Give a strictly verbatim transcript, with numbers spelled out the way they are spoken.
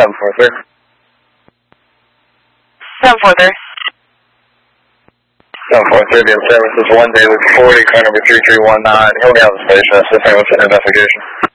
seven four three. seven four three. seven four three, the service is one Daily forty, car number three three one nine. He'll be on the station, assisting with an investigation.